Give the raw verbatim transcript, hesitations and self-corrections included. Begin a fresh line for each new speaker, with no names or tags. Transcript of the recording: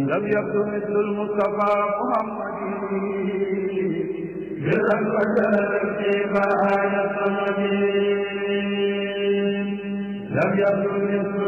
لم يبدو مثل المصطفى محمد جزا وجل في آية الصمد لم يبدو مثل